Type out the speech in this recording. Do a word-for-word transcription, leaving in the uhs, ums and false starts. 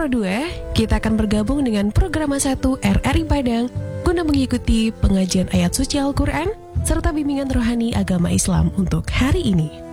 Pro dua, kita akan bergabung dengan Programa satu R R I Padang guna mengikuti pengajian ayat suci Al-Quran serta bimbingan rohani agama Islam untuk hari ini.